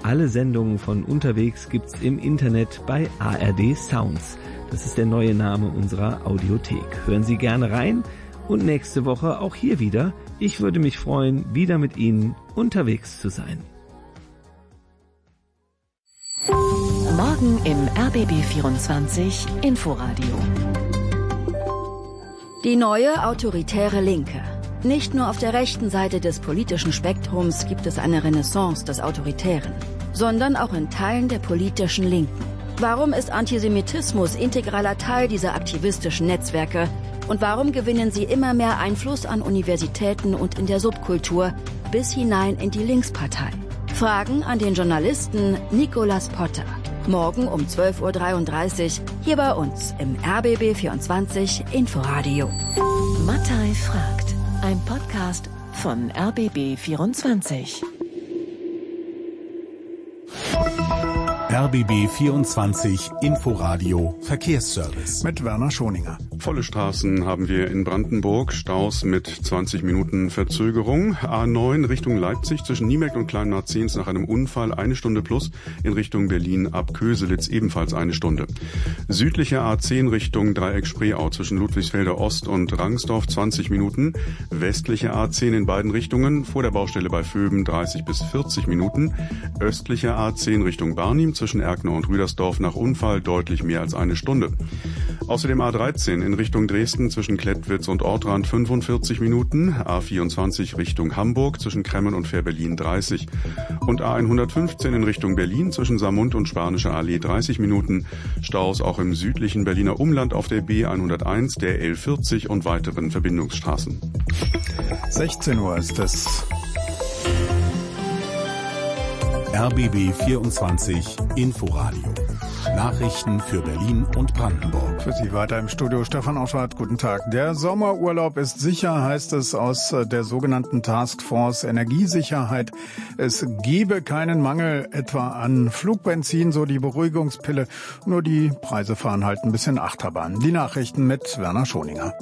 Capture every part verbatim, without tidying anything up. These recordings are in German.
Alle Sendungen von unterwegs gibt's im Internet bei A R D Sounds. Das ist der neue Name unserer Audiothek. Hören Sie gerne rein und nächste Woche auch hier wieder. Ich würde mich freuen, wieder mit Ihnen unterwegs zu sein. Morgen im R B B vierundzwanzig Inforadio. Die neue autoritäre Linke. Nicht nur auf der rechten Seite des politischen Spektrums gibt es eine Renaissance des Autoritären, sondern auch in Teilen der politischen Linken. Warum ist Antisemitismus integraler Teil dieser aktivistischen Netzwerke? Und warum gewinnen sie immer mehr Einfluss an Universitäten und in der Subkultur bis hinein in die Linkspartei? Fragen an den Journalisten Nicolas Potter. Morgen um zwölf Uhr dreiunddreißig hier bei uns im R B B vierundzwanzig Inforadio. Mattei fragt. Ein Podcast von R B B vierundzwanzig. R B B vierundzwanzig Inforadio Verkehrsservice mit Werner Schoninger. Volle Straßen haben wir in Brandenburg, Staus mit zwanzig Minuten Verzögerung. A neun Richtung Leipzig zwischen Niemek und Kleinmarzens nach einem Unfall eine Stunde plus, in Richtung Berlin ab Köselitz ebenfalls eine Stunde. Südliche A zehn Richtung Dreieck-Spreeau zwischen Ludwigsfelder Ost und Rangsdorf zwanzig Minuten. Westliche A zehn in beiden Richtungen vor der Baustelle bei Vöben dreißig bis vierzig Minuten. Östliche A zehn Richtung Barnim zwischen Erkner und Rüdersdorf nach Unfall deutlich mehr als eine Stunde. Außerdem A dreizehn in Richtung Dresden zwischen Klettwitz und Ortrand fünfundvierzig Minuten, A vierundzwanzig Richtung Hamburg zwischen Kremmen und Fährberlin dreißig und A hundertfünfzehn in Richtung Berlin zwischen Saarmund und Spanische Allee dreißig Minuten, Staus auch im südlichen Berliner Umland auf der B hunderteins, der L vierzig und weiteren Verbindungsstraßen. sechzehn Uhr ist es. R B B vierundzwanzig Inforadio. Nachrichten für Berlin und Brandenburg. Für Sie weiter im Studio Stefan Oschwart. Guten Tag. Der Sommerurlaub ist sicher, heißt es aus der sogenannten Taskforce Energiesicherheit. Es gebe keinen Mangel etwa an Flugbenzin, so die Beruhigungspille. Nur die Preise fahren halt ein bisschen Achterbahn. Die Nachrichten mit Werner Schoninger.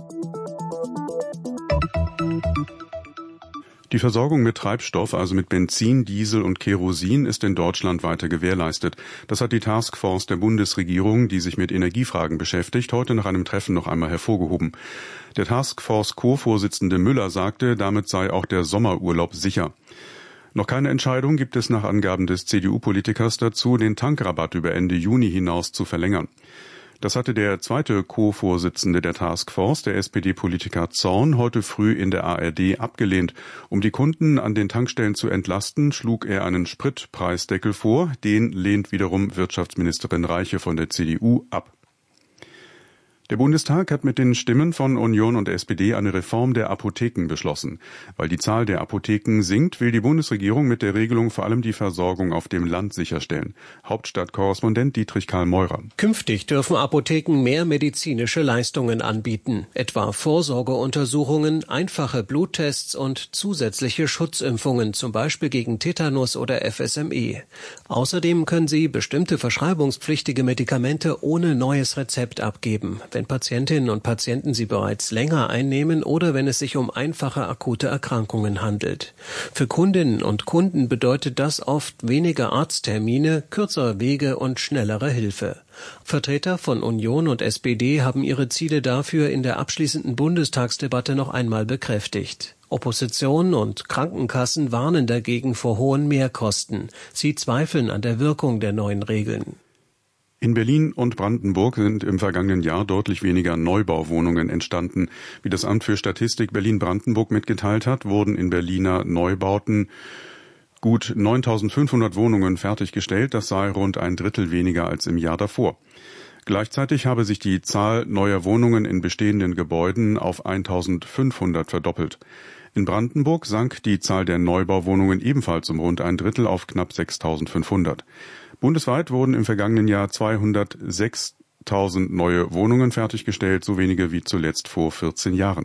Die Versorgung mit Treibstoff, also mit Benzin, Diesel und Kerosin, ist in Deutschland weiter gewährleistet. Das hat die Taskforce der Bundesregierung, die sich mit Energiefragen beschäftigt, heute nach einem Treffen noch einmal hervorgehoben. Der Taskforce-Co-Vorsitzende Müller sagte, damit sei auch der Sommerurlaub sicher. Noch keine Entscheidung gibt es nach Angaben des C D U-Politikers dazu, den Tankrabatt über Ende Juni hinaus zu verlängern. Das hatte der zweite Co-Vorsitzende der Taskforce, der S P D-Politiker Zorn, heute früh in der A R D abgelehnt. Um die Kunden an den Tankstellen zu entlasten, schlug er einen Spritpreisdeckel vor. Den lehnt wiederum Wirtschaftsministerin Reiche von der C D U ab. Der Bundestag hat mit den Stimmen von Union und S P D eine Reform der Apotheken beschlossen. Weil die Zahl der Apotheken sinkt, will die Bundesregierung mit der Regelung vor allem die Versorgung auf dem Land sicherstellen. Hauptstadtkorrespondent Dietrich Karl Meurer. Künftig dürfen Apotheken mehr medizinische Leistungen anbieten, etwa Vorsorgeuntersuchungen, einfache Bluttests und zusätzliche Schutzimpfungen, zum Beispiel gegen Tetanus oder F S M E. Außerdem können sie bestimmte verschreibungspflichtige Medikamente ohne neues Rezept abgeben, wenn Patientinnen und Patienten sie bereits länger einnehmen oder wenn es sich um einfache akute Erkrankungen handelt. Für Kundinnen und Kunden bedeutet das oft weniger Arzttermine, kürzere Wege und schnellere Hilfe. Vertreter von Union und S P D haben ihre Ziele dafür in der abschließenden Bundestagsdebatte noch einmal bekräftigt. Opposition und Krankenkassen warnen dagegen vor hohen Mehrkosten. Sie zweifeln an der Wirkung der neuen Regeln. In Berlin und Brandenburg sind im vergangenen Jahr deutlich weniger Neubauwohnungen entstanden. Wie das Amt für Statistik Berlin-Brandenburg mitgeteilt hat, wurden in Berliner Neubauten gut neuntausendfünfhundert Wohnungen fertiggestellt. Das sei rund ein Drittel weniger als im Jahr davor. Gleichzeitig habe sich die Zahl neuer Wohnungen in bestehenden Gebäuden auf eintausendfünfhundert verdoppelt. In Brandenburg sank die Zahl der Neubauwohnungen ebenfalls um rund ein Drittel auf knapp sechstausendfünfhundert. Bundesweit wurden im vergangenen Jahr zweihundertsechstausend neue Wohnungen fertiggestellt, so wenige wie zuletzt vor vierzehn Jahren.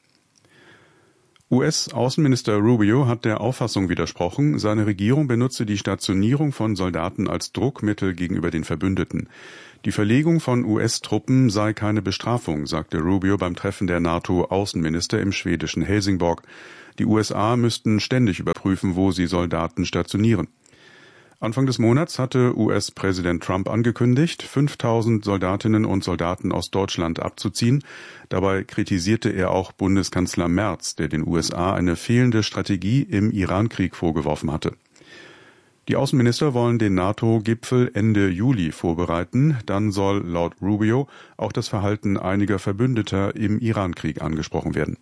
U S-Außenminister Rubio hat der Auffassung widersprochen, seine Regierung benutze die Stationierung von Soldaten als Druckmittel gegenüber den Verbündeten. Die Verlegung von U S-Truppen sei keine Bestrafung, sagte Rubio beim Treffen der NATO-Außenminister im schwedischen Helsingborg. Die U S A müssten ständig überprüfen, wo sie Soldaten stationieren. Anfang des Monats hatte U S-Präsident Trump angekündigt, fünftausend Soldatinnen und Soldaten aus Deutschland abzuziehen. Dabei kritisierte er auch Bundeskanzler Merz, der den U S A eine fehlende Strategie im Iran-Krieg vorgeworfen hatte. Die Außenminister wollen den NATO-Gipfel Ende Juli vorbereiten. Dann soll laut Rubio auch das Verhalten einiger Verbündeter im Iran-Krieg angesprochen werden.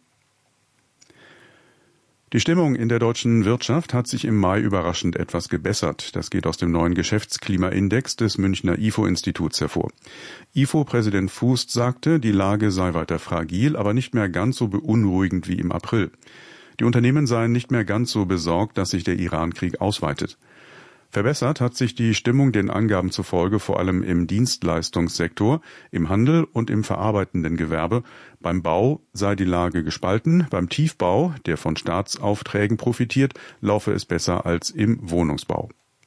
Die Stimmung in der deutschen Wirtschaft hat sich im Mai überraschend etwas gebessert. Das geht aus dem neuen Geschäftsklimaindex des Münchner I F O-Instituts hervor. I F O-Präsident Fußt sagte, die Lage sei weiter fragil, aber nicht mehr ganz so beunruhigend wie im April. Die Unternehmen seien nicht mehr ganz so besorgt, dass sich der Iran-Krieg ausweitet. Verbessert hat sich die Stimmung den Angaben zufolge vor allem im Dienstleistungssektor, im Handel und im verarbeitenden Gewerbe. Beim Bau sei die Lage gespalten, beim Tiefbau, der von Staatsaufträgen profitiert, laufe es besser als im Wohnungsbau.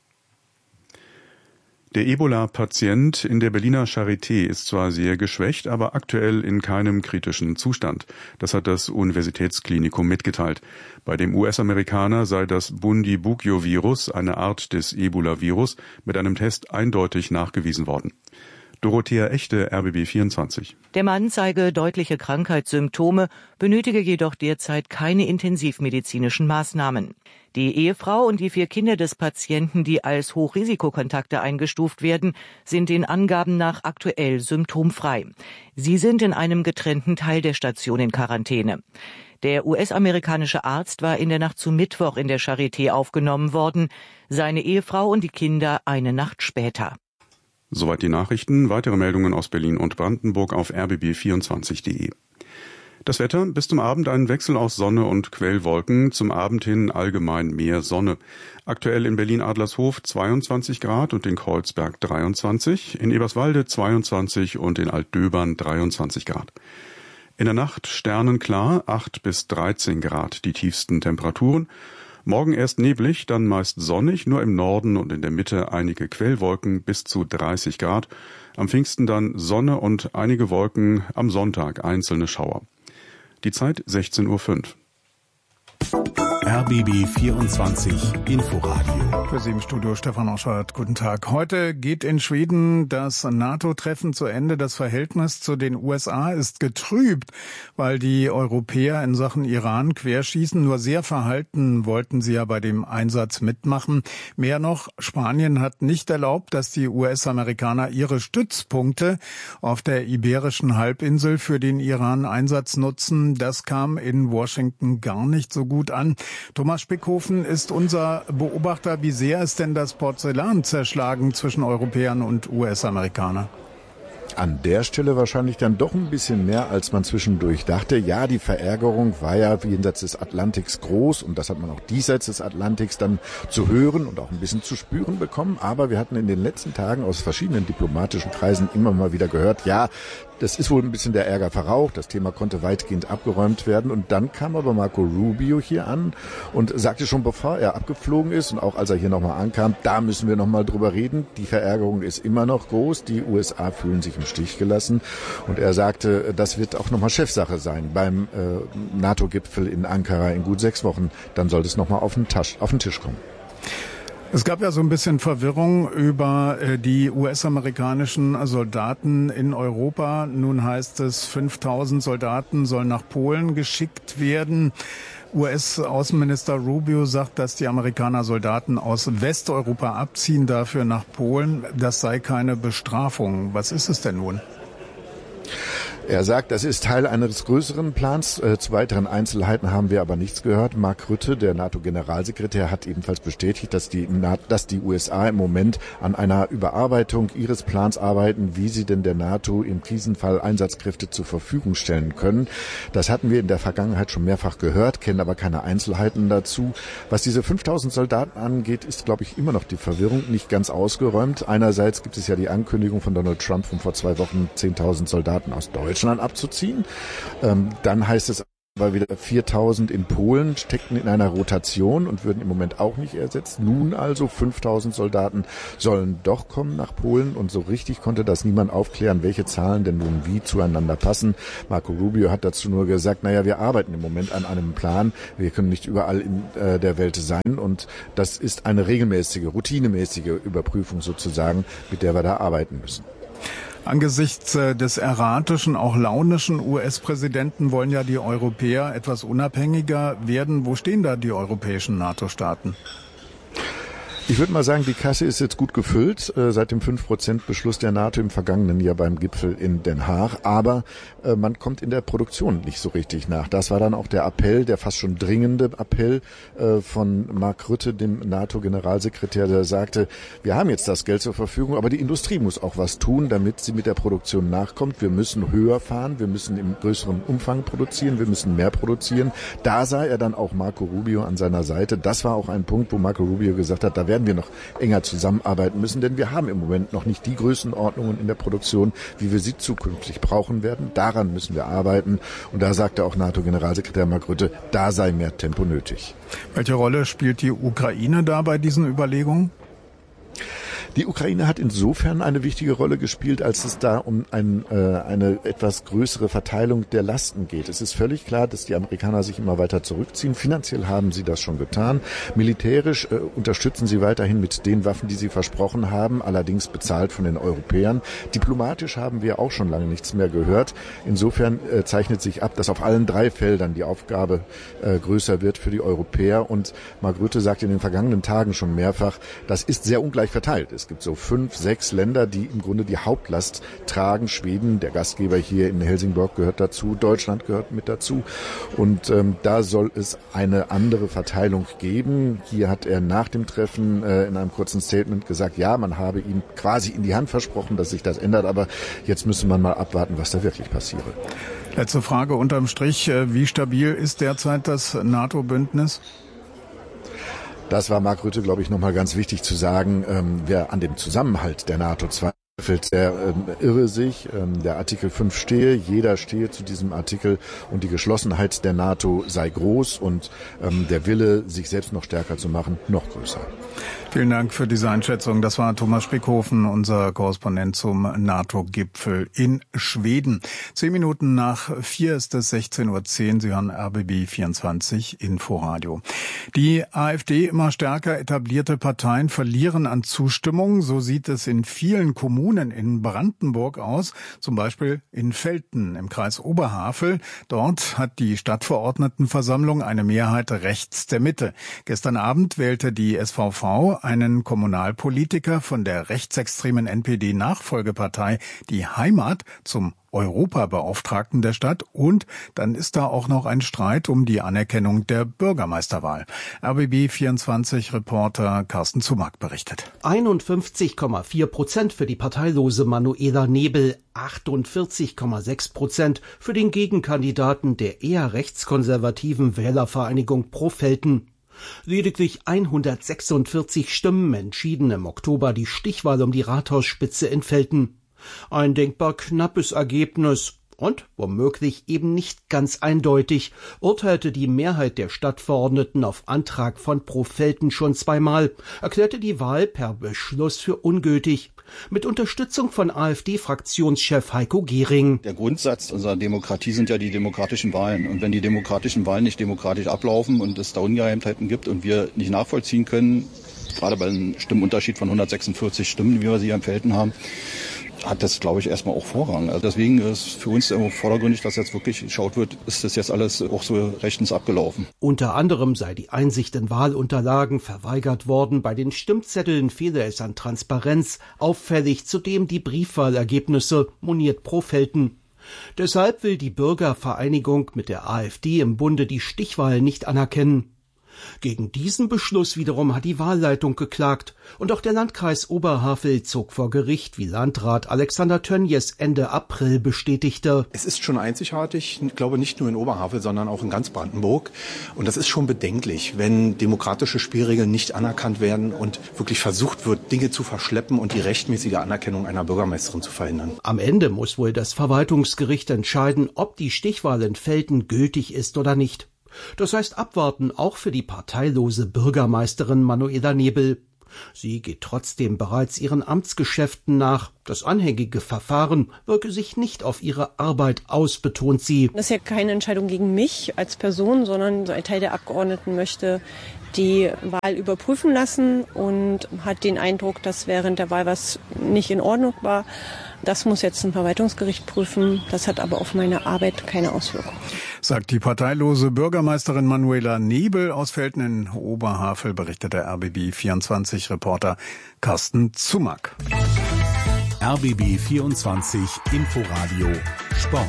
Der Ebola-Patient in der Berliner Charité ist zwar sehr geschwächt, aber aktuell in keinem kritischen Zustand. Das hat das Universitätsklinikum mitgeteilt. Bei dem U S-Amerikaner sei das Bundibugyo-Virus, eine Art des Ebola-Virus, mit einem Test eindeutig nachgewiesen worden. Dorothea Echte, R B B vierundzwanzig. Der Mann zeige deutliche Krankheitssymptome, benötige jedoch derzeit keine intensivmedizinischen Maßnahmen. Die Ehefrau und die vier Kinder des Patienten, die als Hochrisikokontakte eingestuft werden, sind den Angaben nach aktuell symptomfrei. Sie sind in einem getrennten Teil der Station in Quarantäne. Der U S-amerikanische Arzt war in der Nacht zu Mittwoch in der Charité aufgenommen worden, seine Ehefrau und die Kinder eine Nacht später. Soweit die Nachrichten. Weitere Meldungen aus Berlin und Brandenburg auf r b b vierundzwanzig punkt d e. Das Wetter: bis zum Abend ein Wechsel aus Sonne und Quellwolken, zum Abend hin allgemein mehr Sonne. Aktuell in Berlin-Adlershof zweiundzwanzig Grad und in Kreuzberg dreiundzwanzig, in Eberswalde zweiundzwanzig und in Altdöbern dreiundzwanzig Grad. In der Nacht sternenklar, acht bis dreizehn Grad die tiefsten Temperaturen. Morgen erst neblig, dann meist sonnig, nur im Norden und in der Mitte einige Quellwolken bis zu dreißig Grad. Am Pfingsten dann Sonne und einige Wolken, am Sonntag einzelne Schauer. Die Zeit sechzehn Uhr fünf. R B B vierundzwanzig Inforadio. Für Sie im Studio Stefan Oschardt. Guten Tag. Heute geht in Schweden das NATO-Treffen zu Ende. Das Verhältnis zu den U S A ist getrübt, weil die Europäer in Sachen Iran querschießen. Nur sehr verhalten wollten sie ja bei dem Einsatz mitmachen. Mehr noch, Spanien hat nicht erlaubt, dass die U S-Amerikaner ihre Stützpunkte auf der Iberischen Halbinsel für den Iran-Einsatz nutzen. Das kam in Washington gar nicht so gut an. Thomas Spickhofen ist unser Beobachter. Wie sehr ist denn das Porzellan zerschlagen zwischen Europäern und U S-Amerikanern? An der Stelle wahrscheinlich dann doch ein bisschen mehr, als man zwischendurch dachte. Ja, die Verärgerung war ja jenseits des Atlantiks groß und das hat man auch diesseits des Atlantiks dann zu hören und auch ein bisschen zu spüren bekommen. Aber wir hatten in den letzten Tagen aus verschiedenen diplomatischen Kreisen immer mal wieder gehört, ja, das ist wohl ein bisschen der Ärger verraucht. Das Thema konnte weitgehend abgeräumt werden. Und dann kam aber Marco Rubio hier an und sagte schon, bevor er abgeflogen ist und auch als er hier nochmal ankam, da müssen wir nochmal drüber reden. Die Verärgerung ist immer noch groß. Die U S A fühlen sich im Stich gelassen. Und er sagte, das wird auch nochmal Chefsache sein beim äh, NATO-Gipfel in Ankara in gut sechs Wochen. Dann soll es nochmal auf den Tisch, auf den Tisch kommen. Es gab ja so ein bisschen Verwirrung über die U S-amerikanischen Soldaten in Europa. Nun heißt es, fünftausend Soldaten sollen nach Polen geschickt werden. U S-Außenminister Rubio sagt, dass die Amerikaner Soldaten aus Westeuropa abziehen, dafür nach Polen. Das sei keine Bestrafung. Was ist es denn nun? Er sagt, das ist Teil eines größeren Plans. Äh, zu weiteren Einzelheiten haben wir aber nichts gehört. Mark Rutte, der NATO-Generalsekretär, hat ebenfalls bestätigt, dass die, dass die U S A im Moment an einer Überarbeitung ihres Plans arbeiten, wie sie denn der NATO im Krisenfall Einsatzkräfte zur Verfügung stellen können. Das hatten wir in der Vergangenheit schon mehrfach gehört, kennen aber keine Einzelheiten dazu. Was diese fünftausend Soldaten angeht, ist, glaube ich, immer noch die Verwirrung nicht ganz ausgeräumt. Einerseits gibt es ja die Ankündigung von Donald Trump von vor zwei Wochen, zehntausend Soldaten aus Deutschland Deutschland abzuziehen. Ähm, dann heißt es weil wieder viertausend in Polen steckten in einer Rotation und würden im Moment auch nicht ersetzt. Nun also fünftausend Soldaten sollen doch kommen nach Polen und so richtig konnte das niemand aufklären, welche Zahlen denn nun wie zueinander passen. Marco Rubio hat dazu nur gesagt, naja, wir arbeiten im Moment an einem Plan. Wir können nicht überall in äh, der Welt sein und das ist eine regelmäßige, routinemäßige Überprüfung sozusagen, mit der wir da arbeiten müssen. Angesichts des erratischen, auch launischen U S-Präsidenten wollen ja die Europäer etwas unabhängiger werden. Wo stehen da die europäischen NATO-Staaten? Ich würde mal sagen, die Kasse ist jetzt gut gefüllt äh, seit dem fünf Prozent Beschluss der NATO im vergangenen Jahr beim Gipfel in Den Haag. Aber äh, man kommt in der Produktion nicht so richtig nach. Das war dann auch der Appell, der fast schon dringende Appell äh, von Mark Rutte, dem NATO-Generalsekretär, der sagte, wir haben jetzt das Geld zur Verfügung, aber die Industrie muss auch was tun, damit sie mit der Produktion nachkommt. Wir müssen höher fahren, wir müssen im größeren Umfang produzieren, wir müssen mehr produzieren. Da sah er dann auch Marco Rubio an seiner Seite. Das war auch ein Punkt, wo Marco Rubio gesagt hat, da werden wir noch enger zusammenarbeiten müssen, denn wir haben im Moment noch nicht die Größenordnungen in der Produktion, wie wir sie zukünftig brauchen werden. Daran müssen wir arbeiten. Und da sagte auch NATO-Generalsekretär Mark Rutte, da sei mehr Tempo nötig. Welche Rolle spielt die Ukraine da bei diesen Überlegungen? Die Ukraine hat insofern eine wichtige Rolle gespielt, als es da um ein, äh, eine etwas größere Verteilung der Lasten geht. Es ist völlig klar, dass die Amerikaner sich immer weiter zurückziehen. Finanziell haben sie das schon getan. Militärisch äh, unterstützen sie weiterhin mit den Waffen, die sie versprochen haben, allerdings bezahlt von den Europäern. Diplomatisch haben wir auch schon lange nichts mehr gehört. Insofern äh, zeichnet sich ab, dass auf allen drei Feldern die Aufgabe äh, größer wird für die Europäer. Und Mark Rutte sagte in den vergangenen Tagen schon mehrfach, das ist sehr ungleich verteilt. Es gibt so fünf, sechs Länder, die im Grunde die Hauptlast tragen. Schweden, der Gastgeber hier in Helsingborg, gehört dazu. Deutschland gehört mit dazu. Und ähm, da soll es eine andere Verteilung geben. Hier hat er nach dem Treffen äh, in einem kurzen Statement gesagt, ja, man habe ihm quasi in die Hand versprochen, dass sich das ändert. Aber jetzt müsse man mal abwarten, was da wirklich passiere. Letzte Frage unterm Strich. Wie stabil ist derzeit das NATO-Bündnis? Das war Mark Rutte, glaube ich, nochmal ganz wichtig zu sagen. Ähm, wer an dem Zusammenhalt der NATO zweifelt, der ähm, irre sich. Ähm, der Artikel fünf stehe, jeder stehe zu diesem Artikel und die Geschlossenheit der NATO sei groß und ähm, der Wille, sich selbst noch stärker zu machen, noch größer. Vielen Dank für diese Einschätzung. Das war Thomas Spickhofen, unser Korrespondent zum NATO-Gipfel in Schweden. Zehn Minuten nach vier ist es sechzehn Uhr zehn. Sie hören R B B vierundzwanzig Inforadio. Die AfD, immer stärker etablierte Parteien, verlieren an Zustimmung. So sieht es in vielen Kommunen in Brandenburg aus, zum Beispiel in Velten im Kreis Oberhavel. Dort hat die Stadtverordnetenversammlung eine Mehrheit rechts der Mitte. Gestern Abend wählte die S V V einen Kommunalpolitiker von der rechtsextremen N P D-Nachfolgepartei Die Heimat zum Europabeauftragten der Stadt und dann ist da auch noch ein Streit um die Anerkennung der Bürgermeisterwahl. R B B vierundzwanzig-Reporter Carsten Zumack berichtet. einundfünfzig Komma vier Prozent für die parteilose Manuela Nebel, achtundvierzig Komma sechs Prozent für den Gegenkandidaten der eher rechtskonservativen Wählervereinigung Pro Velten. Lediglich hundertsechsundvierzig Stimmen entschieden im Oktober die Stichwahl um die Rathausspitze in Velten. Ein denkbar knappes Ergebnis und womöglich eben nicht ganz eindeutig, urteilte die Mehrheit der Stadtverordneten auf Antrag von Pro Velten schon zweimal, erklärte die Wahl per Beschluss für ungültig. Mit Unterstützung von AfD-Fraktionschef Heiko Gehring. Der Grundsatz unserer Demokratie sind ja die demokratischen Wahlen. Und wenn die demokratischen Wahlen nicht demokratisch ablaufen und es da Ungereimtheiten gibt und wir nicht nachvollziehen können, gerade bei einem Stimmenunterschied von hundertsechsundvierzig Stimmen, wie wir sie am Velten haben, hat das, glaube ich, erstmal auch Vorrang. Also deswegen ist für uns vordergründig, dass jetzt wirklich geschaut wird, ist das jetzt alles auch so rechtens abgelaufen. Unter anderem sei die Einsicht in Wahlunterlagen verweigert worden. Bei den Stimmzetteln fehle es an Transparenz. Auffällig zudem die Briefwahlergebnisse, moniert Pro Velten. Deshalb will die Bürgervereinigung mit der AfD im Bunde die Stichwahl nicht anerkennen. Gegen diesen Beschluss wiederum hat die Wahlleitung geklagt. Und auch der Landkreis Oberhavel zog vor Gericht, wie Landrat Alexander Tönjes Ende April bestätigte. Es ist schon einzigartig, ich glaube nicht nur in Oberhavel, sondern auch in ganz Brandenburg. Und das ist schon bedenklich, wenn demokratische Spielregeln nicht anerkannt werden und wirklich versucht wird, Dinge zu verschleppen und die rechtmäßige Anerkennung einer Bürgermeisterin zu verhindern. Am Ende muss wohl das Verwaltungsgericht entscheiden, ob die Stichwahl in Velten gültig ist oder nicht. Das heißt abwarten, auch für die parteilose Bürgermeisterin Manuela Nebel. Sie geht trotzdem bereits ihren Amtsgeschäften nach. Das anhängige Verfahren wirke sich nicht auf ihre Arbeit aus, betont sie. Das ist ja keine Entscheidung gegen mich als Person, sondern ein Teil der Abgeordneten möchte die Wahl überprüfen lassen und hat den Eindruck, dass während der Wahl was nicht in Ordnung war. Das muss jetzt ein Verwaltungsgericht prüfen. Das hat aber auf meine Arbeit keine Auswirkung. Sagt die parteilose Bürgermeisterin Manuela Nebel aus Velten in Oberhavel, berichtet der R B B vierundzwanzig Reporter Carsten Zumack. R B B vierundzwanzig Inforadio Sport.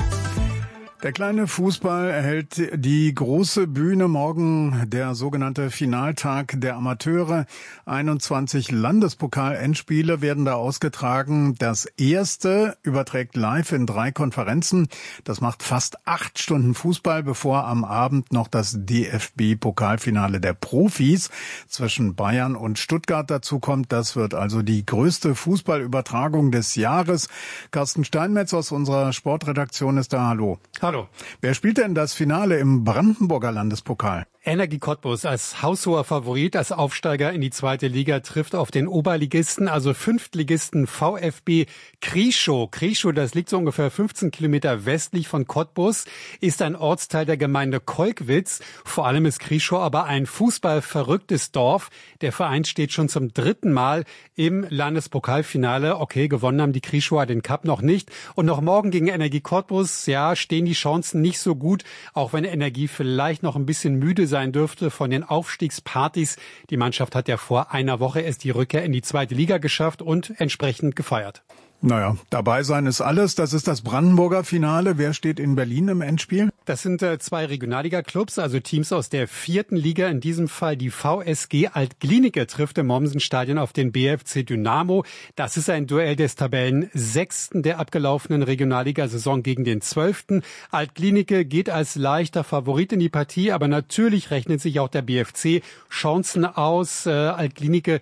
Der kleine Fußball erhält die große Bühne morgen, der sogenannte Finaltag der Amateure. einundzwanzig Landespokal-Endspiele werden da ausgetragen. Das erste überträgt live in drei Konferenzen. Das macht fast acht Stunden Fußball, bevor am Abend noch das D F B-Pokalfinale der Profis zwischen Bayern und Stuttgart dazu kommt. Das wird also die größte Fußballübertragung des Jahres. Carsten Steinmetz aus unserer Sportredaktion ist da. Hallo. Hallo. Wer spielt denn das Finale im Brandenburger Landespokal? Energie Cottbus als haushoher Favorit, als Aufsteiger in die zweite Liga, trifft auf den Oberligisten, also Fünftligisten VfB Krieschow. Krieschow, das liegt so ungefähr fünfzehn Kilometer westlich von Cottbus, ist ein Ortsteil der Gemeinde Kolkwitz. Vor allem ist Krieschow aber ein fußballverrücktes Dorf. Der Verein steht schon zum dritten Mal im Landespokalfinale. Okay, gewonnen haben die Krieschower den Cup noch nicht. Und noch morgen gegen Energie Cottbus, ja, stehen die Chancen nicht so gut, auch wenn Energie vielleicht noch ein bisschen müde sein dürfte von den Aufstiegspartys. Die Mannschaft hat ja vor einer Woche erst die Rückkehr in die zweite Liga geschafft und entsprechend gefeiert. Naja, dabei sein ist alles. Das ist das Brandenburger Finale. Wer steht in Berlin im Endspiel? Das sind äh, zwei Regionalliga-Clubs, also Teams aus der vierten Liga. In diesem Fall die V S G Alt-Glienicke trifft im Mommsenstadion auf den B F C Dynamo. Das ist ein Duell des Tabellensechsten der abgelaufenen Regionalliga-Saison gegen den Zwölften. Alt-Glienicke geht als leichter Favorit in die Partie, aber natürlich rechnet sich auch der B F C Chancen aus. Äh, Alt-Glienicke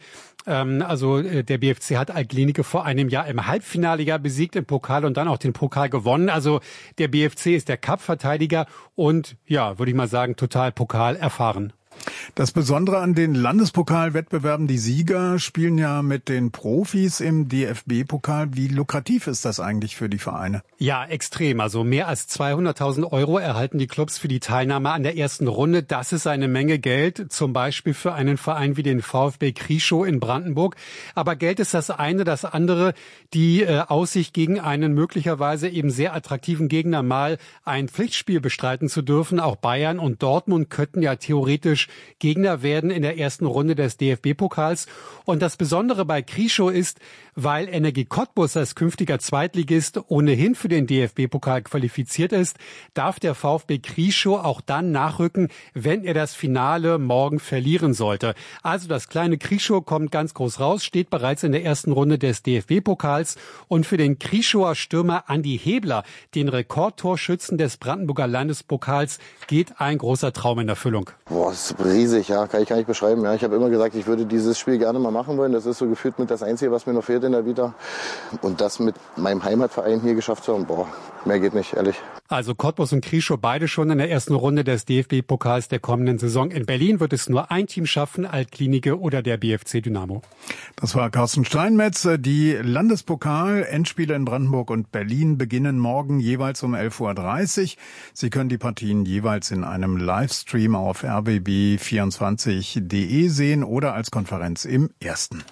Also der B F C hat Alt-Glienicke vor einem Jahr im Halbfinale ja besiegt im Pokal und dann auch den Pokal gewonnen. Also der B F C ist der Cup-Verteidiger und ja, würde ich mal sagen, total Pokal erfahren. Das Besondere an den Landespokalwettbewerben, die Sieger spielen ja mit den Profis im D F B-Pokal. Wie lukrativ ist das eigentlich für die Vereine? Ja, extrem. Also mehr als zweihunderttausend Euro erhalten die Clubs für die Teilnahme an der ersten Runde. Das ist eine Menge Geld, zum Beispiel für einen Verein wie den VfB Krieschow in Brandenburg. Aber Geld ist das eine, das andere, die äh, Aussicht gegen einen möglicherweise eben sehr attraktiven Gegner mal ein Pflichtspiel bestreiten zu dürfen. Auch Bayern und Dortmund könnten ja theoretisch Gegner werden in der ersten Runde des D F B-Pokals. Und das Besondere bei Krieschow ist, weil Energie Cottbus als künftiger Zweitligist ohnehin für den D F B-Pokal qualifiziert ist, darf der VfB Krieschow auch dann nachrücken, wenn er das Finale morgen verlieren sollte. Also das kleine Krieschow kommt ganz groß raus, steht bereits in der ersten Runde des D F B-Pokals. Und für den Krieschower Stürmer Andi Hebler, den Rekordtorschützen des Brandenburger Landespokals, geht ein großer Traum in Erfüllung. Boah, das ist riesig, ja, kann ich gar nicht beschreiben. Ja, ich habe immer gesagt, ich würde dieses Spiel gerne mal machen wollen. Das ist so gefühlt mit das Einzige, was mir noch fehlt in der Vita. Und das mit meinem Heimatverein hier geschafft zu haben, boah, mehr geht nicht, ehrlich. Also Cottbus und Krieschow beide schon in der ersten Runde des D F B-Pokals der kommenden Saison. In Berlin wird es nur ein Team schaffen, Alt-Glienicke oder der B F C Dynamo. Das war Carsten Steinmetz. Die Landespokal-Endspiele in Brandenburg und Berlin beginnen morgen jeweils um elf Uhr dreißig. Sie können die Partien jeweils in einem Livestream auf r b b vierundzwanzig punkt d e sehen oder als Konferenz im Ersten.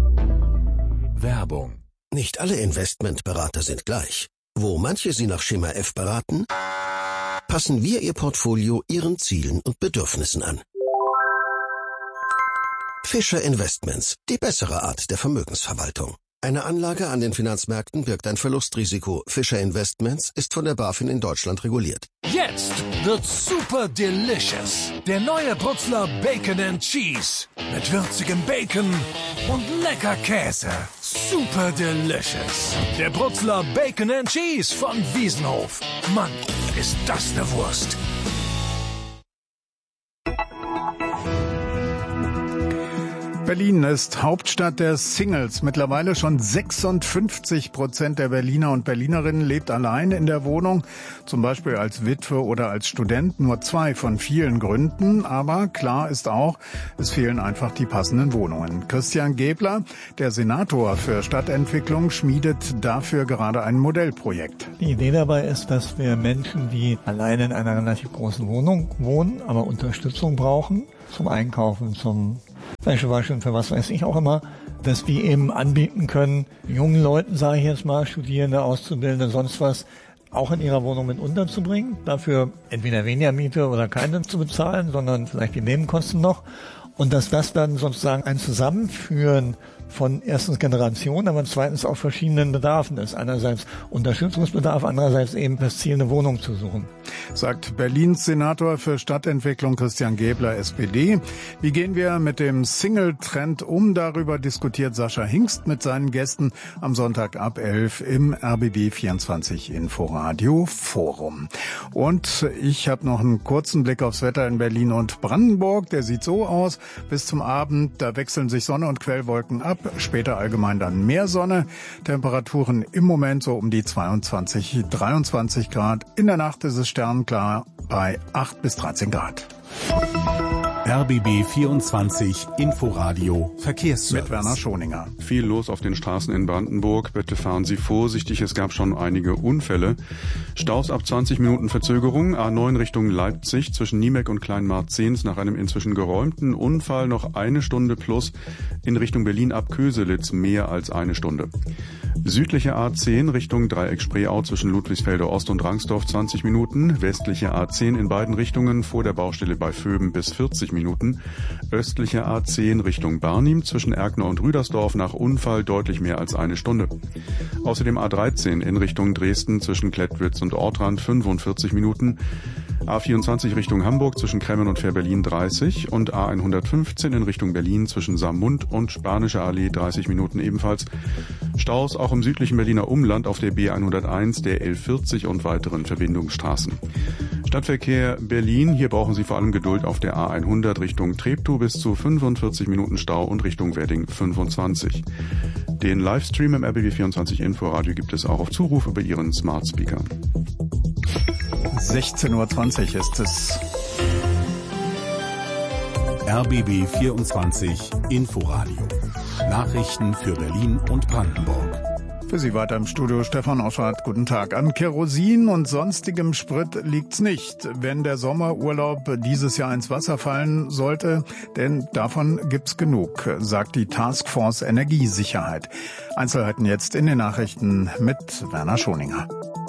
Werbung. Nicht alle Investmentberater sind gleich. Wo manche Sie nach Schema F beraten, passen wir Ihr Portfolio Ihren Zielen und Bedürfnissen an. Fischer Investments, die bessere Art der Vermögensverwaltung. Eine Anlage an den Finanzmärkten birgt ein Verlustrisiko. Fischer Investments ist von der BaFin in Deutschland reguliert. Jetzt wird super delicious. Der neue Brutzler Bacon and Cheese. Mit würzigem Bacon und lecker Käse. Super delicious. Der Brutzler Bacon and Cheese von Wiesenhof. Mann, ist das eine Wurst. Berlin ist Hauptstadt der Singles. Mittlerweile schon sechsundfünfzig Prozent der Berliner und Berlinerinnen lebt allein in der Wohnung, zum Beispiel als Witwe oder als Student. Nur zwei von vielen Gründen. Aber klar ist auch, es fehlen einfach die passenden Wohnungen. Christian Gebler, der Senator für Stadtentwicklung, schmiedet dafür gerade ein Modellprojekt. Die Idee dabei ist, dass wir Menschen, die alleine in einer relativ großen Wohnung wohnen, aber Unterstützung brauchen, zum Einkaufen, zum Wäschewaschen, für was weiß ich auch immer, dass wir eben anbieten können, jungen Leuten, sage ich jetzt mal, Studierende, Auszubildende, sonst was, auch in ihrer Wohnung mit unterzubringen, dafür entweder weniger Miete oder keine zu bezahlen, sondern vielleicht die Nebenkosten noch. Und dass das dann sozusagen ein Zusammenführen von erstens Generationen, aber zweitens auch verschiedenen Bedarfen ist. Einerseits Unterstützungsbedarf, andererseits eben das Ziel, eine Wohnung zu suchen. Sagt Berlins Senator für Stadtentwicklung Christian Gebler, S P D. Wie gehen wir mit dem Single-Trend um? Darüber diskutiert Sascha Hingst mit seinen Gästen am Sonntag ab elf im R B B vierundzwanzig Inforadio Forum. Und ich habe noch einen kurzen Blick aufs Wetter in Berlin und Brandenburg. Der sieht so aus. Bis zum Abend, da wechseln sich Sonne und Quellwolken ab. Später allgemein dann mehr Sonne. Temperaturen im Moment so um die zweiundzwanzig, dreiundzwanzig Grad. In der Nacht ist es sternklar bei acht bis dreizehn Grad. R B B vierundzwanzig Inforadio Verkehrsservice. Mit Werner Schoninger. Viel los auf den Straßen in Brandenburg. Bitte fahren Sie vorsichtig. Es gab schon einige Unfälle. Staus ab zwanzig Minuten Verzögerung. A neun Richtung Leipzig zwischen Niemek und Kleinmarzens nach einem inzwischen geräumten Unfall noch eine Stunde plus. In Richtung Berlin ab Köselitz mehr als eine Stunde. Südliche A zehn Richtung Dreieck-Spreeau zwischen Ludwigsfelde Ost und Rangsdorf zwanzig Minuten. Westliche A zehn in beiden Richtungen vor der Baustelle bei Vöben bis vierzig Minuten. Östliche A zehn Richtung Barnim zwischen Erkner und Rüdersdorf nach Unfall deutlich mehr als eine Stunde. Außerdem A dreizehn in Richtung Dresden zwischen Klettwitz und Ortrand fünfundvierzig Minuten. A vierundzwanzig Richtung Hamburg zwischen Kremmen und Fährberlin dreißig und A hundertfünfzehn in Richtung Berlin zwischen Saarmund und Spanische Allee dreißig Minuten ebenfalls. Staus auch im südlichen Berliner Umland auf der B hunderteins, der L vierzig und weiteren Verbindungsstraßen. Stadtverkehr Berlin, hier brauchen Sie vor allem Geduld auf der A hundert Richtung Treptow bis zu fünfundvierzig Minuten Stau und Richtung Wedding fünfundzwanzig. Den Livestream im R B B vierundzwanzig Inforadio gibt es auch auf Zuruf über Ihren Smart Speaker. sechzehn Uhr zwanzig ist es. R B B vierundzwanzig Inforadio. Nachrichten für Berlin und Brandenburg. Für Sie weiter im Studio Stefan Oschwart. Guten Tag. An Kerosin und sonstigem Sprit liegt's nicht, wenn der Sommerurlaub dieses Jahr ins Wasser fallen sollte, denn davon gibt's genug, sagt die Taskforce Energiesicherheit. Einzelheiten jetzt in den Nachrichten mit Werner Schoninger.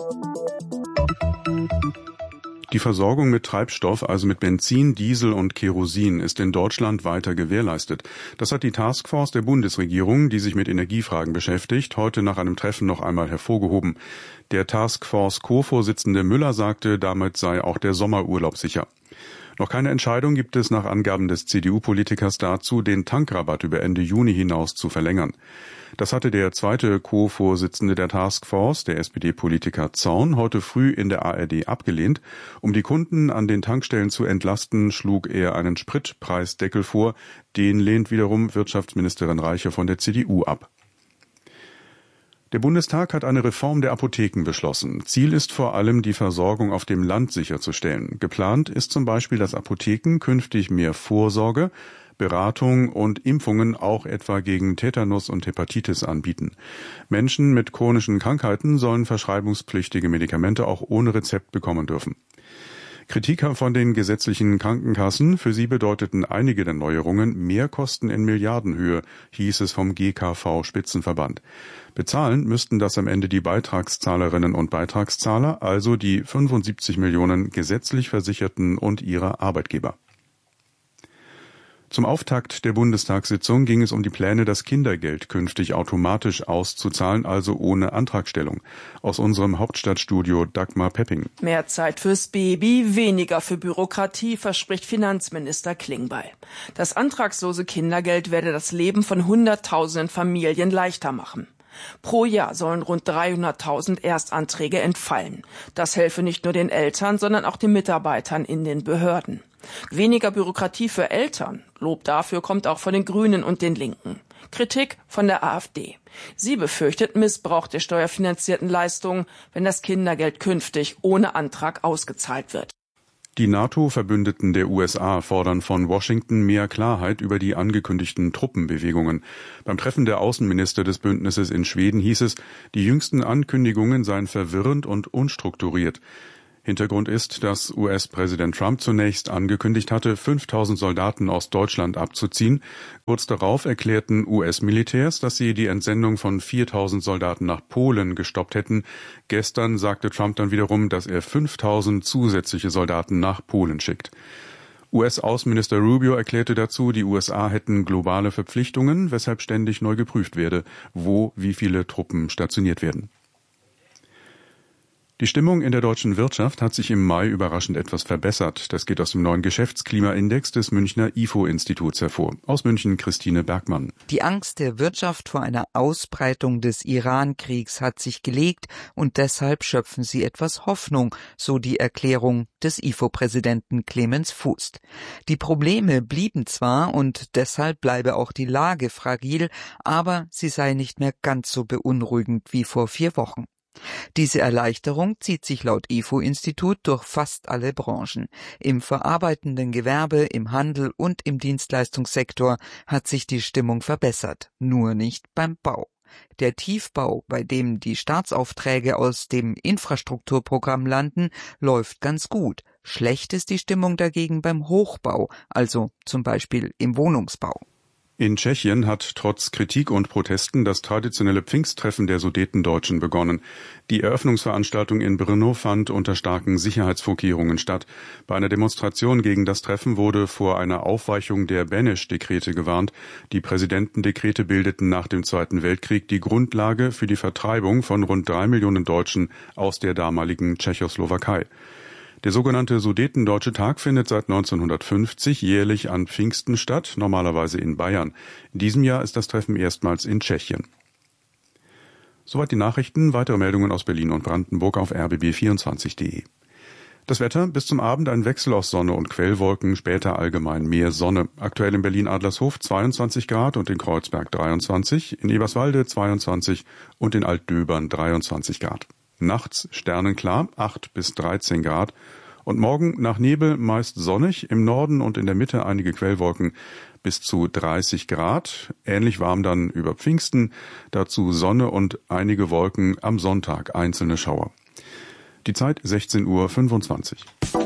Die Versorgung mit Treibstoff, also mit Benzin, Diesel und Kerosin, ist in Deutschland weiter gewährleistet. Das hat die Taskforce der Bundesregierung, die sich mit Energiefragen beschäftigt, heute nach einem Treffen noch einmal hervorgehoben. Der Taskforce-Co-Vorsitzende Müller sagte, damit sei auch der Sommerurlaub sicher. Noch keine Entscheidung gibt es nach Angaben des C D U-Politikers dazu, den Tankrabatt über Ende Juni hinaus zu verlängern. Das hatte der zweite Co-Vorsitzende der Taskforce, der S P D-Politiker Zorn, heute früh in der A R D abgelehnt. Um die Kunden an den Tankstellen zu entlasten, schlug er einen Spritpreisdeckel vor. Den lehnt wiederum Wirtschaftsministerin Reiche von der C D U ab. Der Bundestag hat eine Reform der Apotheken beschlossen. Ziel ist vor allem, die Versorgung auf dem Land sicherzustellen. Geplant ist zum Beispiel, dass Apotheken künftig mehr Vorsorge, Beratung und Impfungen auch etwa gegen Tetanus und Hepatitis anbieten. Menschen mit chronischen Krankheiten sollen verschreibungspflichtige Medikamente auch ohne Rezept bekommen dürfen. Kritik von den gesetzlichen Krankenkassen. Für sie bedeuteten einige der Neuerungen Mehrkosten in Milliardenhöhe, hieß es vom G K V-Spitzenverband. Bezahlen müssten das am Ende die Beitragszahlerinnen und Beitragszahler, also die fünfundsiebzig Millionen gesetzlich Versicherten und ihre Arbeitgeber. Zum Auftakt der Bundestagssitzung ging es um die Pläne, das Kindergeld künftig automatisch auszuzahlen, also ohne Antragstellung. Aus unserem Hauptstadtstudio Dagmar Pepping. Mehr Zeit fürs Baby, weniger für Bürokratie, verspricht Finanzminister Klingbeil. Das antragslose Kindergeld werde das Leben von Hunderttausenden Familien leichter machen. Pro Jahr sollen rund dreihunderttausend Erstanträge entfallen. Das helfe nicht nur den Eltern, sondern auch den Mitarbeitern in den Behörden. Weniger Bürokratie für Eltern. Lob dafür kommt auch von den Grünen und den Linken. Kritik von der AfD. Sie befürchtet Missbrauch der steuerfinanzierten Leistungen, wenn das Kindergeld künftig ohne Antrag ausgezahlt wird. Die NATO-Verbündeten der U S A fordern von Washington mehr Klarheit über die angekündigten Truppenbewegungen. Beim Treffen der Außenminister des Bündnisses in Schweden hieß es, die jüngsten Ankündigungen seien verwirrend und unstrukturiert. Hintergrund ist, dass U S-Präsident Trump zunächst angekündigt hatte, fünftausend Soldaten aus Deutschland abzuziehen. Kurz darauf erklärten U S-Militärs, dass sie die Entsendung von viertausend Soldaten nach Polen gestoppt hätten. Gestern sagte Trump dann wiederum, dass er fünftausend zusätzliche Soldaten nach Polen schickt. U S-Außenminister Rubio erklärte dazu, die U S A hätten globale Verpflichtungen, weshalb ständig neu geprüft werde, wo wie viele Truppen stationiert werden. Die Stimmung in der deutschen Wirtschaft hat sich im Mai überraschend etwas verbessert. Das geht aus dem neuen Geschäftsklimaindex des Münchner I F O-Instituts hervor. Aus München Christine Bergmann. Die Angst der Wirtschaft vor einer Ausbreitung des Iran-Kriegs hat sich gelegt und deshalb schöpfen sie etwas Hoffnung, so die Erklärung des I F O-Präsidenten Clemens Fußt. Die Probleme blieben zwar und deshalb bleibe auch die Lage fragil, aber sie sei nicht mehr ganz so beunruhigend wie vor vier Wochen. Diese Erleichterung zieht sich laut I F O-Institut durch fast alle Branchen. Im verarbeitenden Gewerbe, im Handel und im Dienstleistungssektor hat sich die Stimmung verbessert, nur nicht beim Bau. Der Tiefbau, bei dem die Staatsaufträge aus dem Infrastrukturprogramm landen, läuft ganz gut. Schlecht ist die Stimmung dagegen beim Hochbau, also zum Beispiel im Wohnungsbau. In Tschechien hat trotz Kritik und Protesten das traditionelle Pfingsttreffen der Sudetendeutschen begonnen. Die Eröffnungsveranstaltung in Brno fand unter starken Sicherheitsvorkehrungen statt. Bei einer Demonstration gegen das Treffen wurde vor einer Aufweichung der Beneš-Dekrete gewarnt. Die Präsidentendekrete bildeten nach dem Zweiten Weltkrieg die Grundlage für die Vertreibung von rund drei Millionen Deutschen aus der damaligen Tschechoslowakei. Der sogenannte Sudetendeutsche Tag findet seit neunzehnhundertfünfzig jährlich an Pfingsten statt, normalerweise in Bayern. In diesem Jahr ist das Treffen erstmals in Tschechien. Soweit die Nachrichten. Weitere Meldungen aus Berlin und Brandenburg auf r b b vierundzwanzig punkt d e. Das Wetter, bis zum Abend ein Wechsel aus Sonne und Quellwolken, später allgemein mehr Sonne. Aktuell in Berlin-Adlershof zweiundzwanzig Grad und in Kreuzberg dreiundzwanzig, in Eberswalde zweiundzwanzig und in Altdöbern dreiundzwanzig Grad. Nachts sternenklar, acht bis dreizehn Grad. Und morgen nach Nebel meist sonnig, im Norden und in der Mitte einige Quellwolken bis zu dreißig Grad. Ähnlich warm dann über Pfingsten, dazu Sonne und einige Wolken, am Sonntag einzelne Schauer. Die Zeit sechzehn Uhr fünfundzwanzig.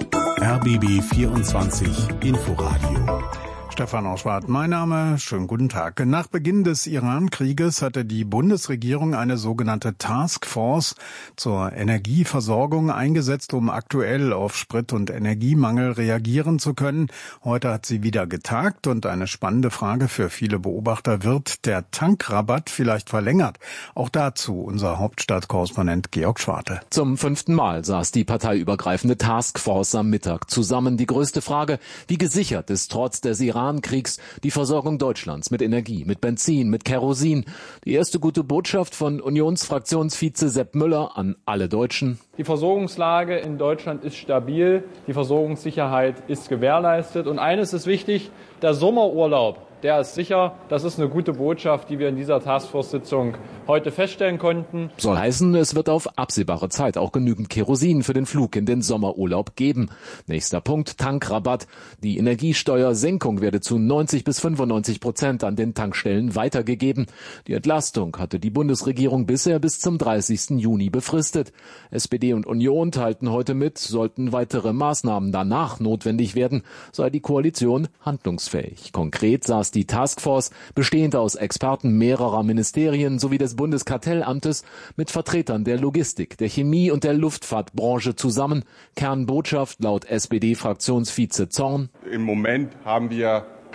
R B B vierundzwanzig Inforadio. Stefan Auschwart, mein Name. Schönen guten Tag. Nach Beginn des Iran-Krieges hatte die Bundesregierung eine sogenannte Taskforce zur Energieversorgung eingesetzt, um aktuell auf Sprit- und Energiemangel reagieren zu können. Heute hat sie wieder getagt und eine spannende Frage für viele Beobachter: Wird der Tankrabatt vielleicht verlängert? Auch dazu unser Hauptstadtkorrespondent Georg Schwarte. Zum fünften Mal saß die parteiübergreifende Taskforce am Mittag zusammen. Die größte Frage: Wie gesichert ist trotz des Iran Kriegs die Versorgung Deutschlands mit Energie, mit Benzin, mit Kerosin? Die erste gute Botschaft von Unionsfraktionsvize Sepp Müller an alle Deutschen: Die Versorgungslage in Deutschland ist stabil, die Versorgungssicherheit ist gewährleistet. Und eines ist wichtig: der Sommerurlaub, der ist sicher. Das ist eine gute Botschaft, die wir in dieser Taskforce-Sitzung heute feststellen konnten. Soll heißen, es wird auf absehbare Zeit auch genügend Kerosin für den Flug in den Sommerurlaub geben. Nächster Punkt: Tankrabatt. Die Energiesteuersenkung werde zu neunzig bis fünfundneunzig Prozent an den Tankstellen weitergegeben. Die Entlastung hatte die Bundesregierung bisher bis zum dreißigsten Juni befristet. S P D und Union teilten heute mit, sollten weitere Maßnahmen danach notwendig werden, sei die Koalition handlungsfähig. Konkret saß die Taskforce, bestehend aus Experten mehrerer Ministerien sowie des Bundeskartellamtes, mit Vertretern der Logistik, der Chemie und der Luftfahrtbranche zusammen. Kernbotschaft laut S P D-Fraktionsvize Zorn: Im Moment haben wir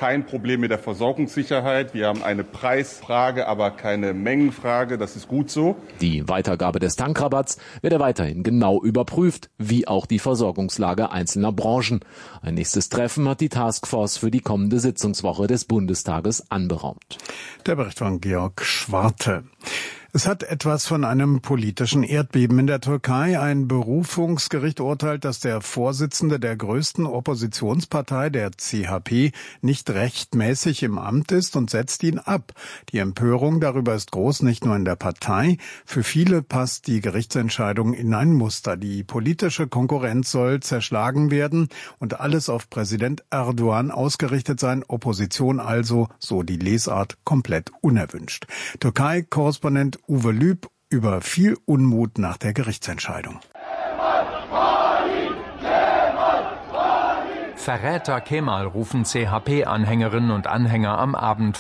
kein Problem mit der Versorgungssicherheit. Wir haben eine Preisfrage, aber keine Mengenfrage. Das ist gut so. Die Weitergabe des Tankrabatts werde weiterhin genau überprüft, wie auch die Versorgungslage einzelner Branchen. Ein nächstes Treffen hat die Taskforce für die kommende Sitzungswoche des Bundestages anberaumt. Der Bericht von Georg Schwarte. Es hat etwas von einem politischen Erdbeben in der Türkei. Ein Berufungsgericht urteilt, dass der Vorsitzende der größten Oppositionspartei, der C H P, nicht rechtmäßig im Amt ist und setzt ihn ab. Die Empörung darüber ist groß, nicht nur in der Partei. Für viele passt die Gerichtsentscheidung in ein Muster. Die politische Konkurrenz soll zerschlagen werden und alles auf Präsident Erdogan ausgerichtet sein. Opposition also, so die Lesart, komplett unerwünscht. Türkei-Korrespondent Uwe Lüb über viel Unmut nach der Gerichtsentscheidung. Verräter Kemal rufen C H P-Anhängerinnen und Anhänger am Abend